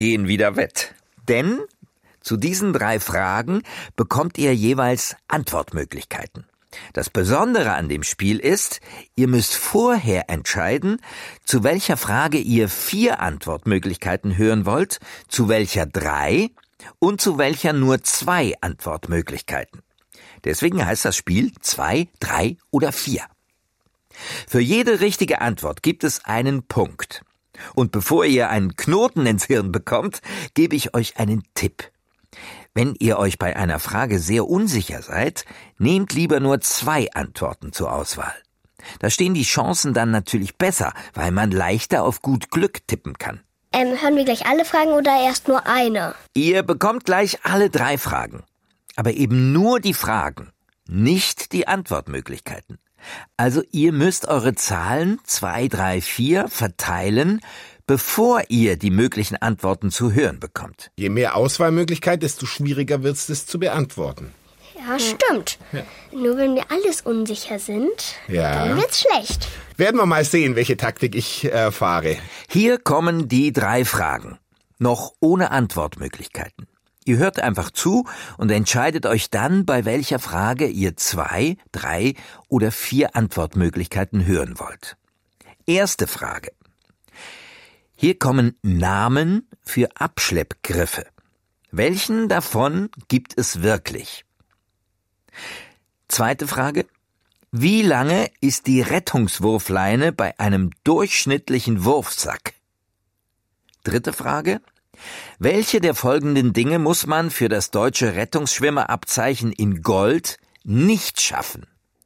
gehen wieder wett. Denn zu diesen 3 Fragen bekommt ihr jeweils Antwortmöglichkeiten. Das Besondere an dem Spiel ist, ihr müsst vorher entscheiden, zu welcher Frage ihr 4 Antwortmöglichkeiten hören wollt, zu welcher 3 und zu welcher nur 2 Antwortmöglichkeiten. Deswegen heißt das Spiel 2, 3 oder 4. Für jede richtige Antwort gibt es einen Punkt. Und bevor ihr einen Knoten ins Hirn bekommt, gebe ich euch einen Tipp. Wenn ihr euch bei einer Frage sehr unsicher seid, nehmt lieber nur 2 Antworten zur Auswahl. Da stehen die Chancen dann natürlich besser, weil man leichter auf gut Glück tippen kann. Hören wir gleich alle Fragen oder erst nur eine? Ihr bekommt gleich alle 3 Fragen. Aber eben nur die Fragen, nicht die Antwortmöglichkeiten. Also ihr müsst eure Zahlen 2, 3, 4 verteilen, bevor ihr die möglichen Antworten zu hören bekommt. Je mehr Auswahlmöglichkeit, desto schwieriger wird es zu beantworten. Ja, stimmt. Ja. Nur wenn wir alles unsicher sind, dann wird's schlecht. Werden wir mal sehen, welche Taktik ich fahre. Hier kommen die 3 Fragen, noch ohne Antwortmöglichkeiten. Ihr hört einfach zu und entscheidet euch dann, bei welcher Frage ihr 2, 3 oder 4 Antwortmöglichkeiten hören wollt. Erste Frage. Hier kommen Namen für Abschleppgriffe. Welchen davon gibt es wirklich? Zweite Frage. Wie lange ist die Rettungswurfleine bei einem durchschnittlichen Wurfsack? Dritte Frage. Welche der folgenden Dinge muss man für das deutsche Rettungsschwimmerabzeichen in Gold nicht schaffen?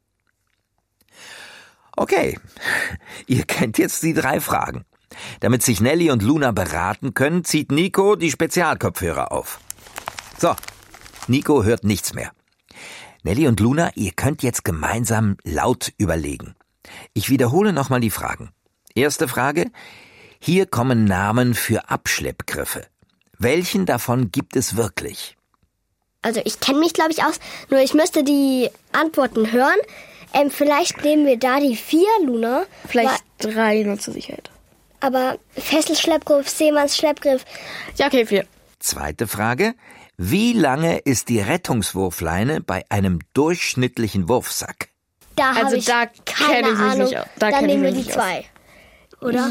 Okay, ihr kennt jetzt die 3 Fragen. Damit sich Nelly und Luna beraten können, zieht Nico die Spezialkopfhörer auf. So, Nico hört nichts mehr. Nelly und Luna, ihr könnt jetzt gemeinsam laut überlegen. Ich wiederhole nochmal die Fragen. Erste Frage. Hier kommen Namen für Abschleppgriffe. Welchen davon gibt es wirklich? Also ich kenne mich, glaube ich, aus. Nur ich müsste die Antworten hören. Vielleicht nehmen wir da die 4, Luna. Vielleicht 3 nur zur Sicherheit. Aber Fesselschleppgriff, Seemannsschleppgriff. Ja, okay, 4. Zweite Frage. Wie lange ist die Rettungswurfleine bei einem durchschnittlichen Wurfsack? Da habe ich da keine kenn ich mich Ahnung. nicht aus. Da Dann kenn ich nehmen wir mich die nicht 2. Oder?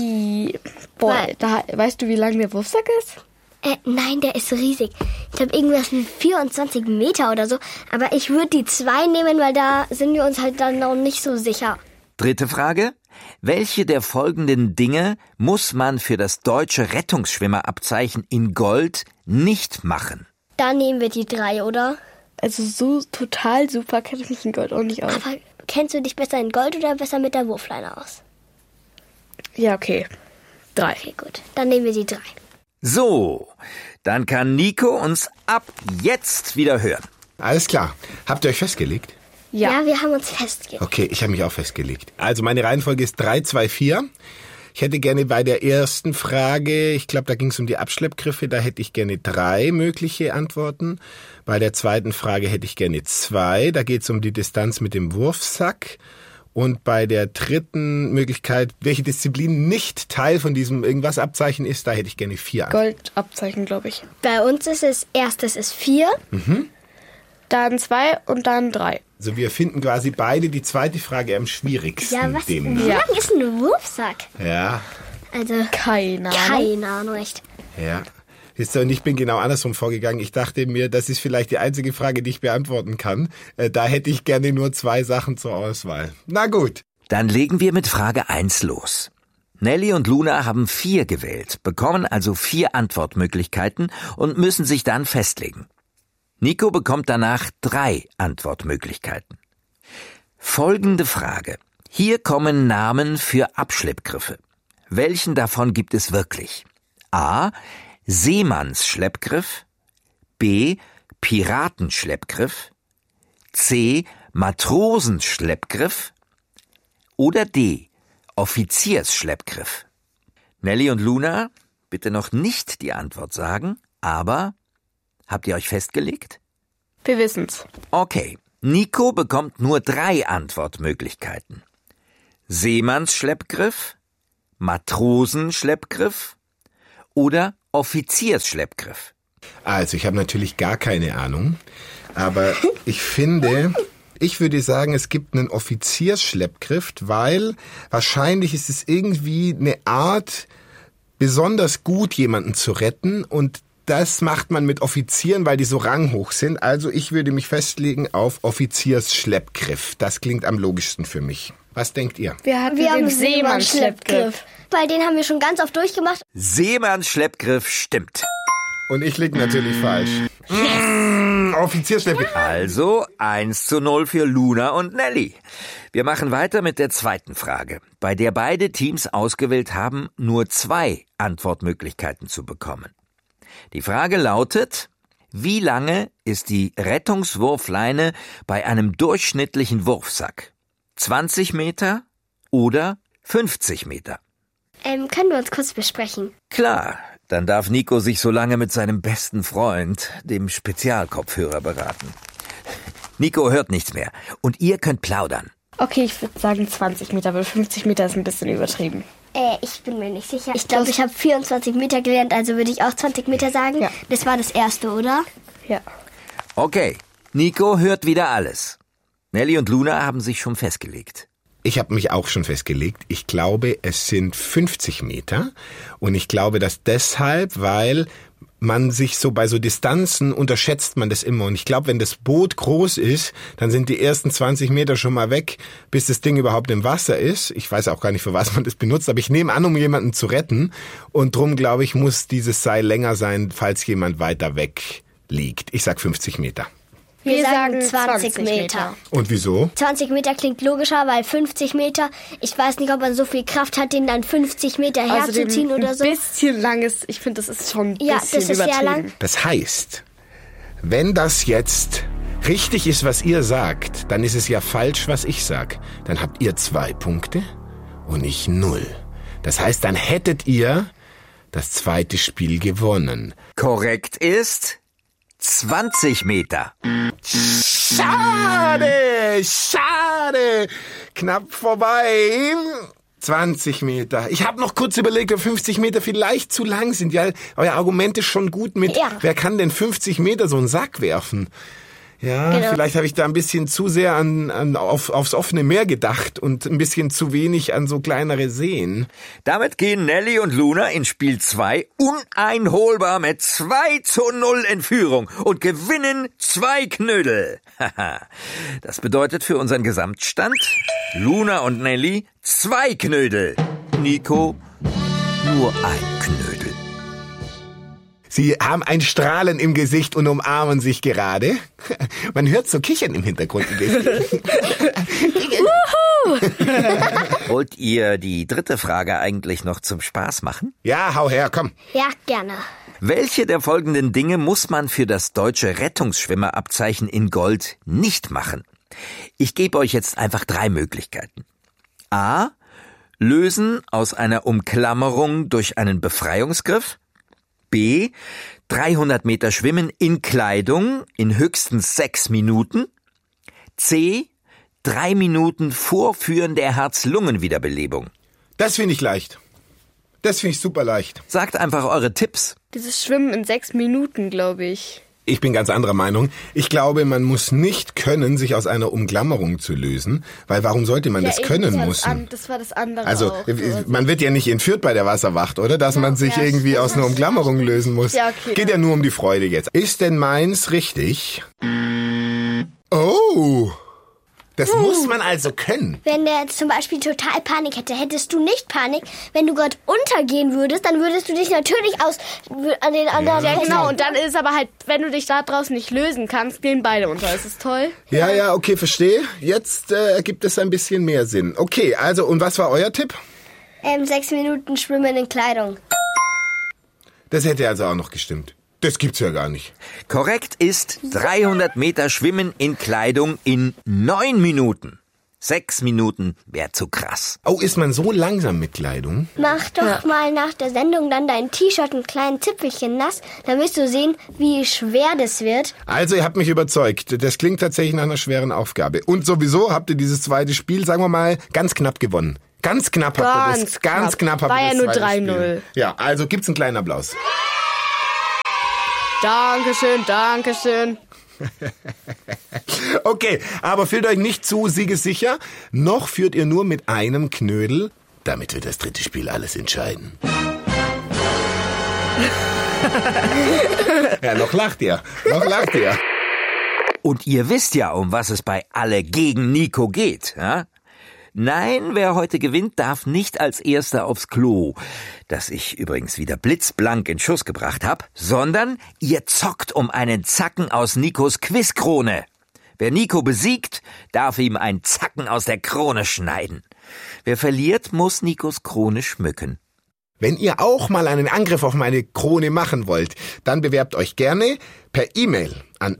Weißt du, wie lang der Wurfsack ist? Nein, der ist riesig. Ich glaube, irgendwas wie 24 Meter oder so. Aber ich würde die 2 nehmen, weil da sind wir uns halt dann noch nicht so sicher. Dritte Frage. Welche der folgenden Dinge muss man für das deutsche Rettungsschwimmerabzeichen in Gold nicht machen? Dann nehmen wir die 3, oder? Also so total super kenne ich mich in Gold auch nicht aus. Aber kennst du dich besser in Gold oder besser mit der Wurfleine aus? Ja, okay. 3. Okay, gut. Dann nehmen wir die 3. So, dann kann Nico uns ab jetzt wieder hören. Alles klar. Habt ihr euch festgelegt? Ja, wir haben uns festgelegt. Okay, ich habe mich auch festgelegt. Also meine Reihenfolge ist 3, 2, 4. Ich hätte gerne bei der ersten Frage, ich glaube, da ging es um die Abschleppgriffe, da hätte ich gerne 3 mögliche Antworten. Bei der zweiten Frage hätte ich gerne 2, da geht es um die Distanz mit dem Wurfsack. Und bei der dritten Möglichkeit, welche Disziplin nicht Teil von diesem Irgendwas-Abzeichen ist, da hätte ich gerne 4 Antworten. Goldabzeichen, glaube ich. Bei uns ist es erstes ist 4. Dann 2 und dann 3. Also wir finden quasi beide die zweite Frage am schwierigsten. Ja, wie demnach. lang ist ein Wurfsack? Ja, Also, Keine Ahnung. keine Ahnung, echt. ja. Wisst ihr, und ich bin genau andersrum vorgegangen. Ich dachte mir, das ist vielleicht die einzige Frage, die ich beantworten kann. Da hätte ich gerne nur 2 Sachen zur Auswahl. Na gut. Dann legen wir mit Frage 1 los. Nelly und Luna haben 4 gewählt, bekommen also 4 Antwortmöglichkeiten und müssen sich dann festlegen. Nico bekommt danach 3 Antwortmöglichkeiten. Folgende Frage. Hier kommen Namen für Abschleppgriffe. Welchen davon gibt es wirklich? A. Seemannsschleppgriff, B. Piratenschleppgriff, C. Matrosenschleppgriff oder D. Offiziersschleppgriff. Nelly und Luna, bitte noch nicht die Antwort sagen, aber habt ihr euch festgelegt? Wir wissen's. Okay, Nico bekommt nur 3 Antwortmöglichkeiten. Seemannsschleppgriff, Matrosenschleppgriff oder Offiziersschleppgriff? Also, ich habe natürlich gar keine Ahnung, aber ich würde sagen, es gibt einen Offiziersschleppgriff, weil wahrscheinlich ist es irgendwie eine Art, besonders gut jemanden zu retten, und das macht man mit Offizieren, weil die so ranghoch sind. Also ich würde mich festlegen auf Offiziersschleppgriff. Das klingt am logischsten für mich. Was denkt ihr? Wir haben den Seemannsschleppgriff. Weil den haben wir schon ganz oft durchgemacht. Seemannsschleppgriff stimmt. Und ich liege natürlich falsch. Offiziersschleppgriff. Also 1:0 für Luna und Nelly. Wir machen weiter mit der zweiten Frage, bei der beide Teams ausgewählt haben, nur 2 Antwortmöglichkeiten zu bekommen. Die Frage lautet: Wie lange ist die Rettungswurfleine bei einem durchschnittlichen Wurfsack? 20 Meter oder 50 Meter? Können wir uns kurz besprechen? Klar, dann darf Nico sich so lange mit seinem besten Freund, dem Spezialkopfhörer, beraten. Nico hört nichts mehr und ihr könnt plaudern. Okay, ich würde sagen 20 Meter, weil 50 Meter ist ein bisschen übertrieben. Ich bin mir nicht sicher. Ich glaube, ich habe 24 Meter gelernt, also würde ich auch 20 Meter sagen. Ja. Das war das erste, oder? Ja. Okay, Nico hört wieder alles. Nelly und Luna haben sich schon festgelegt. Ich habe mich auch schon festgelegt. Ich glaube, es sind 50 Meter. Und ich glaube, das deshalb, weil man sich so bei so Distanzen unterschätzt man das immer. Und ich glaube, wenn das Boot groß ist, dann sind die ersten 20 Meter schon mal weg, bis das Ding überhaupt im Wasser ist. Ich weiß auch gar nicht, für was man das benutzt, aber ich nehme an, um jemanden zu retten. Und drum, glaube ich, muss dieses Seil länger sein, falls jemand weiter weg liegt. Ich sag 50 Meter. Wir sagen 20 Meter. Und wieso? 20 Meter klingt logischer, weil 50 Meter, ich weiß nicht, ob man so viel Kraft hat, den dann 50 Meter herzuziehen oder so. Ein bisschen lang ist, ich finde, das ist schon ein bisschen das ist übertrieben. sehr lang. Das heißt, wenn das jetzt richtig ist, was ihr sagt, dann ist es ja falsch, was ich sag. Dann habt ihr 2 Punkte und ich 0. Das heißt, dann hättet ihr das zweite Spiel gewonnen. Korrekt ist 20 Meter. Schade. Knapp vorbei. 20 Meter. Ich habe noch kurz überlegt, ob 50 Meter vielleicht zu lang sind. Ja, euer Argument ist schon gut mit, wer kann denn 50 Meter so einen Sack werfen? Ja, genau. Vielleicht habe ich da ein bisschen zu sehr aufs offene Meer gedacht und ein bisschen zu wenig an so kleinere Seen. Damit gehen Nelly und Luna in Spiel 2 uneinholbar mit 2:0 in Führung und gewinnen 2 Knödel. Das bedeutet für unseren Gesamtstand: Luna und Nelly 2 Knödel, Nico nur 1 Knödel. Sie haben ein Strahlen im Gesicht und umarmen sich gerade. Man hört so Kichern im Hintergrund. Wollt ihr die dritte Frage eigentlich noch zum Spaß machen? Ja, hau her, komm. Ja, gerne. Welche der folgenden Dinge muss man für das deutsche Rettungsschwimmerabzeichen in Gold nicht machen? Ich gebe euch jetzt einfach 3 Möglichkeiten. A. Lösen aus einer Umklammerung durch einen Befreiungsgriff. B. 300 Meter schwimmen in Kleidung in höchstens 6 Minuten. C. 3 Minuten Vorführen der Herz-Lungen-Wiederbelebung. Das finde ich leicht. Das finde ich super leicht. Sagt einfach eure Tipps. Dieses Schwimmen in 6 Minuten, glaube ich. Ich bin ganz anderer Meinung. Ich glaube, man muss nicht können, sich aus einer Umklammerung zu lösen, weil warum sollte man das können müssen? Das war das andere Also, auch. Man wird ja nicht entführt bei der Wasserwacht, oder? Dass man sich irgendwie aus einer Umklammerung lösen muss. Ja, okay. Geht ja nur um die Freude jetzt. Ist denn meins richtig? Oh! Das muss man also können. Wenn der jetzt zum Beispiel total Panik hätte, hättest du nicht Panik. Wenn du gerade untergehen würdest, dann würdest du dich natürlich an den anderen... Ja, genau. Und dann ist aber halt, wenn du dich da draußen nicht lösen kannst, gehen beide unter. Ist das toll? Ja, okay, verstehe. Jetzt ergibt es ein bisschen mehr Sinn. Okay, also, und was war euer Tipp? 6 Minuten Schwimmen in Kleidung. Das hätte also auch noch gestimmt. Das gibt's ja gar nicht. Korrekt ist 300 Meter Schwimmen in Kleidung in 9 Minuten. 6 Minuten wäre zu krass. Oh, ist man so langsam mit Kleidung? Mach doch mal nach der Sendung dann dein T-Shirt ein kleines Zipfelchen nass. Dann wirst du sehen, wie schwer das wird. Also, ihr habt mich überzeugt. Das klingt tatsächlich nach einer schweren Aufgabe. Und sowieso habt ihr dieses zweite Spiel, sagen wir mal, ganz knapp gewonnen. Ganz knapp habt ihr das. Ganz knapp habt ihr das. War ja nur 3:0. Ja, also gibt's einen kleinen Applaus. Dankeschön. Okay, aber fühlt euch nicht zu siegessicher. Noch führt ihr nur mit einem Knödel. Damit wird das dritte Spiel alles entscheiden. Ja, noch lacht ihr. Und ihr wisst ja, um was es bei Alle gegen Nico geht, ja? Nein, wer heute gewinnt, darf nicht als Erster aufs Klo, das ich übrigens wieder blitzblank in Schuss gebracht habe, sondern ihr zockt um einen Zacken aus Nikos Quizkrone. Wer Nico besiegt, darf ihm einen Zacken aus der Krone schneiden. Wer verliert, muss Nikos Krone schmücken. Wenn ihr auch mal einen Angriff auf meine Krone machen wollt, dann bewerbt euch gerne per E-Mail an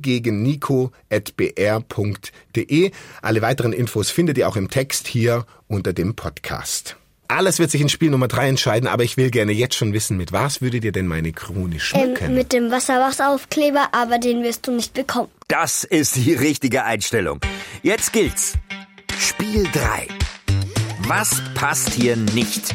allegegenniko@br.de. Alle weiteren Infos findet ihr auch im Text hier unter dem Podcast. Alles wird sich in Spiel Nummer 3 entscheiden, aber ich will gerne jetzt schon wissen, mit was würdet ihr denn meine Krone schmücken? Mit dem Wasserwachaufkleber, aber den wirst du nicht bekommen. Das ist die richtige Einstellung. Jetzt gilt's. Spiel 3. Was passt hier nicht?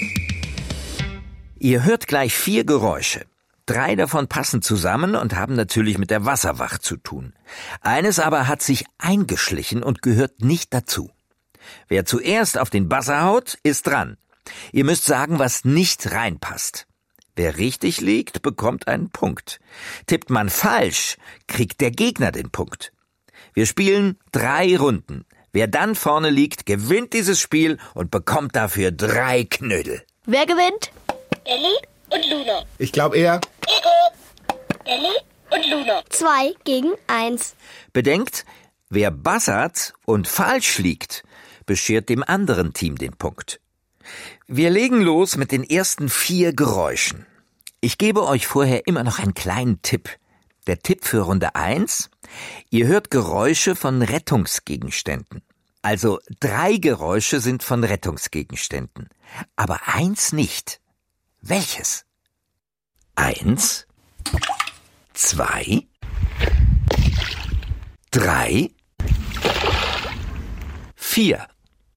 Ihr hört gleich 4 Geräusche. 3 davon passen zusammen und haben natürlich mit der Wasserwacht zu tun. Eines aber hat sich eingeschlichen und gehört nicht dazu. Wer zuerst auf den Buzzer haut, ist dran. Ihr müsst sagen, was nicht reinpasst. Wer richtig liegt, bekommt einen Punkt. Tippt man falsch, kriegt der Gegner den Punkt. Wir spielen 3 Runden. Wer dann vorne liegt, gewinnt dieses Spiel und bekommt dafür 3 Knödel. Wer gewinnt? Elli und Luna. Ich glaube eher... Nico. Elli und Luna. 2 gegen 1. Bedenkt, wer buzzert und falsch liegt, beschert dem anderen Team den Punkt. Wir legen los mit den ersten 4 Geräuschen. Ich gebe euch vorher immer noch einen kleinen Tipp. Der Tipp für Runde 1: Ihr hört Geräusche von Rettungsgegenständen. Also 3 Geräusche sind von Rettungsgegenständen, aber 1 nicht. Welches? 1, 2, 3, 4.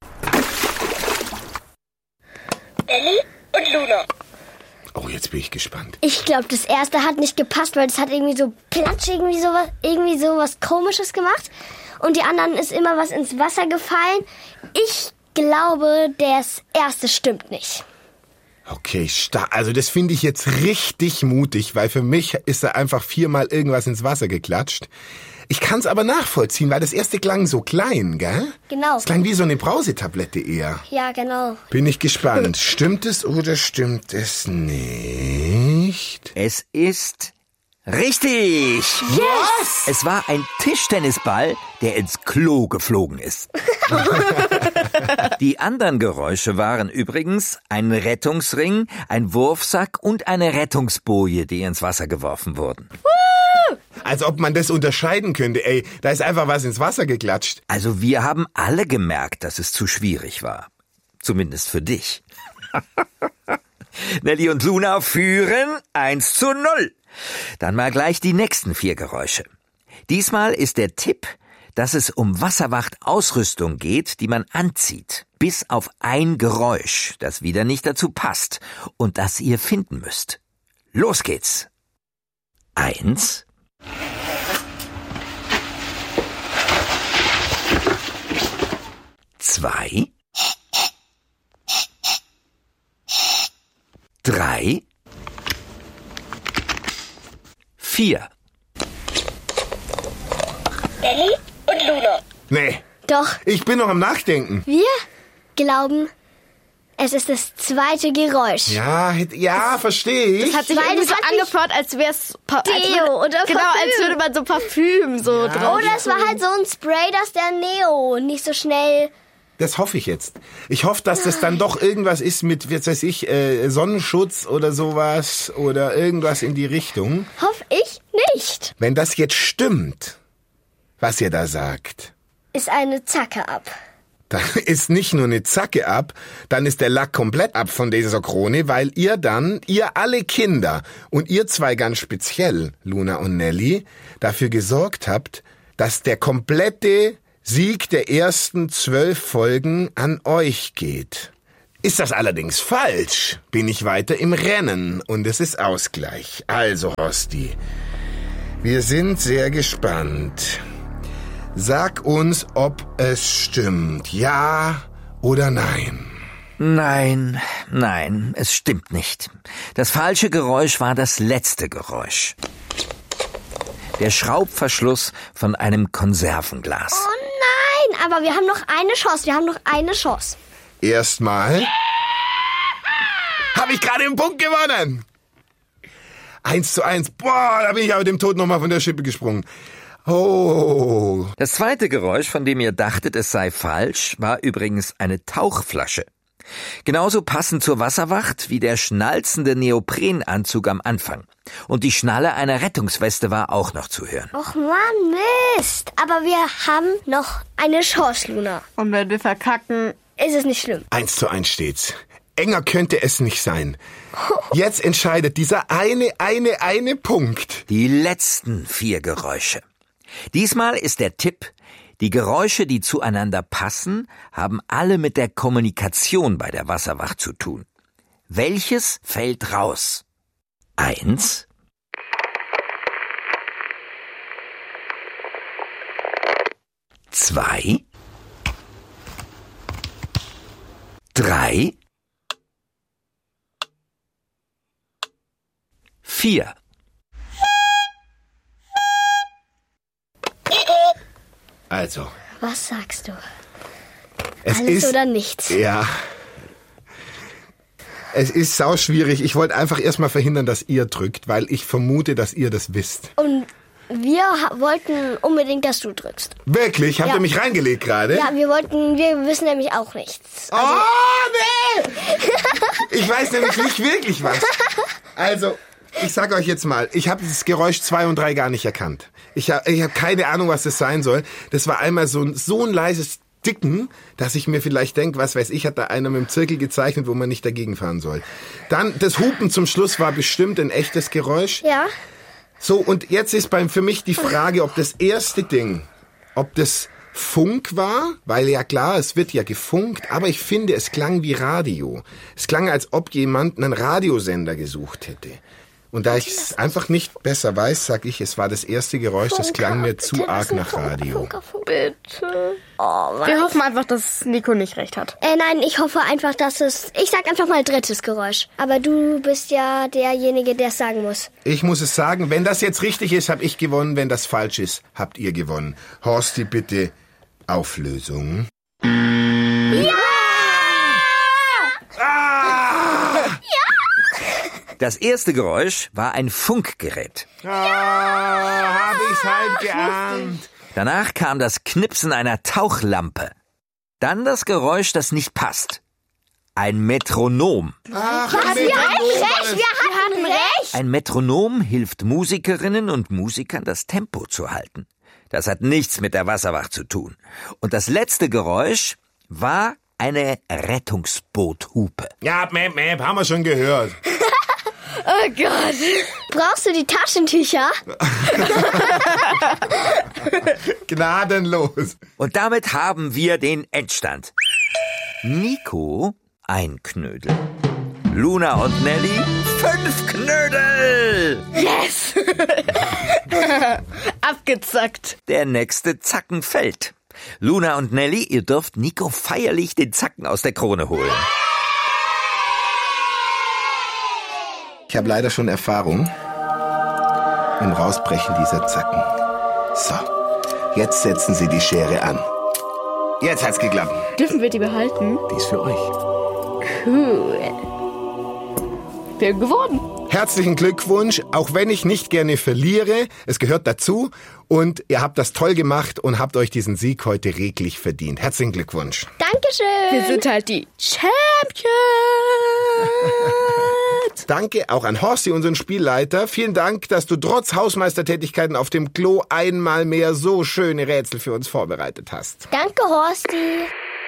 Elli und Luna. Oh, jetzt bin ich gespannt. Ich glaube, das erste hat nicht gepasst, weil das hat irgendwie so platsch, irgendwie sowas Komisches gemacht. Und die anderen ist immer was ins Wasser gefallen. Ich glaube, das erste stimmt nicht. Okay, also das finde ich jetzt richtig mutig, weil für mich ist da einfach 4-mal irgendwas ins Wasser geklatscht. Ich kann es aber nachvollziehen, weil das erste klang so klein, gell? Genau. Es klang wie so eine Brausetablette eher. Ja, genau. Bin ich gespannt. Stimmt es oder stimmt es nicht? Es ist richtig. Was? Es war ein Tischtennisball, der ins Klo geflogen ist. Die anderen Geräusche waren übrigens ein Rettungsring, ein Wurfsack und eine Rettungsboje, die ins Wasser geworfen wurden. Als ob man das unterscheiden könnte. Ey, da ist einfach was ins Wasser geklatscht. Also wir haben alle gemerkt, dass es zu schwierig war. Zumindest für dich. Nelly und Luna führen 1:0. Dann mal gleich die nächsten 4 Geräusche. Diesmal ist der Tipp, dass es um Wasserwacht-Ausrüstung geht, die man anzieht. Bis auf ein Geräusch, das wieder nicht dazu passt und das ihr finden müsst. Los geht's. 1, 2, 3, 4. Elli und Luna. Nee, Doch, ich bin noch am Nachdenken. wir glauben, es ist das zweite Geräusch. Ja, verstehe ich. Das hat sich Weil irgendwie das so hat angehört, als wäre es Deo oder Genau, Parfüm. als würde man so Parfüm so drauf. Oder es war halt so ein Spray, dass der Neo nicht so schnell... Das hoffe ich jetzt. Ich hoffe, dass das dann doch irgendwas ist mit, was weiß ich, Sonnenschutz oder sowas oder irgendwas in die Richtung. Hoffe ich nicht. Wenn das jetzt stimmt, was ihr da sagt, Ist eine Zacke ab. dann ist nicht nur eine Zacke ab, dann ist der Lack komplett ab von dieser Krone, weil ihr alle Kinder und ihr 2 ganz speziell, Luna und Nelly, dafür gesorgt habt, dass der komplette Sieg der ersten 12 Folgen an euch geht. Ist das allerdings falsch, bin ich weiter im Rennen und es ist Ausgleich. Also, Horsti, wir sind sehr gespannt. Sag uns, ob es stimmt. Ja oder nein? Nein, es stimmt nicht. Das falsche Geräusch war das letzte Geräusch. Der Schraubverschluss von einem Konservenglas. Oh nein, aber wir haben noch eine Chance. Erstmal habe ich gerade einen Punkt gewonnen. 1:1. Boah, da bin ich aber dem Tod nochmal von der Schippe gesprungen. Oh. Das zweite Geräusch, von dem ihr dachtet, es sei falsch, war übrigens eine Tauchflasche. Genauso passend zur Wasserwacht wie der schnalzende Neoprenanzug am Anfang. Und die Schnalle einer Rettungsweste war auch noch zu hören. Och Mann, Mist. Aber wir haben noch eine Chance, Luna. Und wenn wir verkacken, ist es nicht schlimm. 1:1 steht's. Enger könnte es nicht sein. Jetzt entscheidet dieser eine Punkt. Die letzten 4 Geräusche. Diesmal ist der Tipp: Die Geräusche, die zueinander passen, haben alle mit der Kommunikation bei der Wasserwacht zu tun. Welches fällt raus? 1, 2, 3, 4. Also, Was sagst du? es Alles ist oder nichts? Ja. Es ist sauschwierig. Ich wollte einfach erstmal verhindern, dass ihr drückt, weil ich vermute, dass ihr das wisst. Und wir wollten unbedingt, dass du drückst. Wirklich? Habt Ja. ihr mich reingelegt gerade? Ja, wir wissen nämlich auch nichts. Oh, nee! Ich weiß nämlich nicht wirklich was. Also, ich sag euch jetzt mal, ich habe das Geräusch 2 und 3 gar nicht erkannt. Ich hab keine Ahnung, was das sein soll. Das war einmal so ein leises Dicken, dass ich mir vielleicht denke, was weiß ich, hat da einer mit dem Zirkel gezeichnet, wo man nicht dagegen fahren soll. Dann das Hupen zum Schluss war bestimmt ein echtes Geräusch. Ja? So, und jetzt ist für mich die Frage, ob das erste Ding, ob das Funk war, weil ja klar, es wird ja gefunkt, aber ich finde, es klang wie Radio. Es klang, als ob jemand einen Radiosender gesucht hätte. Und da ich es einfach nicht besser weiß, sag ich, es war das erste Geräusch, das klang mir zu arg nach Radio. bitte. Oh Mann. Wir hoffen einfach, dass Nico nicht recht hat. Nein, ich hoffe einfach, ich sag einfach mal drittes Geräusch. Aber du bist ja derjenige, der es sagen muss. Ich muss es sagen, wenn das jetzt richtig ist, habe ich gewonnen. Wenn das falsch ist, habt ihr gewonnen. Horsti, bitte Auflösung. Ja! Das erste Geräusch war ein Funkgerät. Hab ich's halt geahnt. Danach kam das Knipsen einer Tauchlampe. Dann das Geräusch, das nicht passt. Ein Metronom. Ach, Wir hatten recht. Ein Metronom hilft Musikerinnen und Musikern, das Tempo zu halten. Das hat nichts mit der Wasserwacht zu tun. Und das letzte Geräusch war eine Rettungsboothupe. Ja, Mäp, haben wir schon gehört. Oh Gott. Brauchst du die Taschentücher? Gnadenlos. Und damit haben wir den Endstand. Nico, ein Knödel. Luna und Nelly, 5 Knödel. Yes! Abgezackt. Der nächste Zacken fällt. Luna und Nelly, ihr dürft Nico feierlich den Zacken aus der Krone holen. Ich habe leider schon Erfahrung im Rausbrechen dieser Zacken. So, jetzt setzen Sie die Schere an. Jetzt hat's geklappt. Dürfen wir die behalten? Die ist für euch. Cool. Wir haben gewonnen. Herzlichen Glückwunsch, auch wenn ich nicht gerne verliere, es gehört dazu und ihr habt das toll gemacht und habt euch diesen Sieg heute reglich verdient. Herzlichen Glückwunsch. Dankeschön. Wir sind halt die Champions. Danke auch an Horsti, unseren Spielleiter. Vielen Dank, dass du trotz Hausmeistertätigkeiten auf dem Klo einmal mehr so schöne Rätsel für uns vorbereitet hast. Danke, Horsti.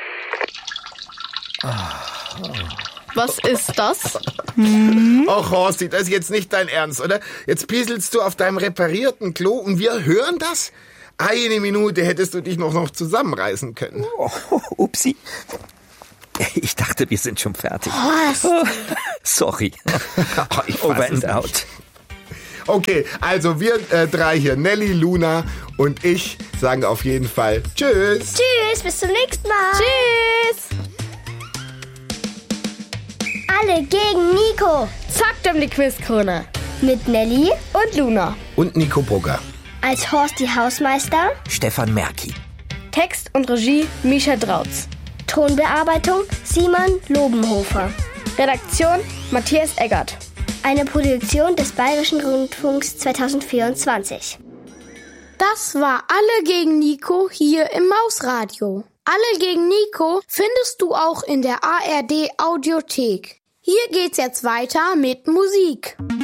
Was ist das? Och, Horsti, das ist jetzt nicht dein Ernst, oder? Jetzt pieselst du auf deinem reparierten Klo und wir hören das? Eine Minute hättest du dich noch zusammenreißen können. Oh, upsi. Ich dachte, wir sind schon fertig. Was? Sorry. Ich fass Over es and out. nicht. Okay, also wir drei hier, Nelly, Luna und ich, sagen auf jeden Fall Tschüss. Tschüss, bis zum nächsten Mal. Tschüss. Alle gegen Nico. Zackt um die Quizkrone. Mit Nelly Und Luna. Und Nico Brugger. als Horsti Hausmeister. Stefan Merki. Text und Regie Mischa Drautz. Tonbearbeitung Simon Lobenhofer. Redaktion Matthias Eggert. Eine Produktion des Bayerischen Rundfunks 2024. Das war Alle gegen Nico hier im Mausradio. Alle gegen Nico findest du auch in der ARD Audiothek. Hier geht's jetzt weiter mit Musik.